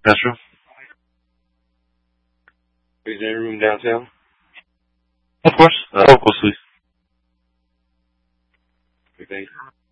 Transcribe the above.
Metro? Is there a room downtown? Of course. Please. Okay, thanks.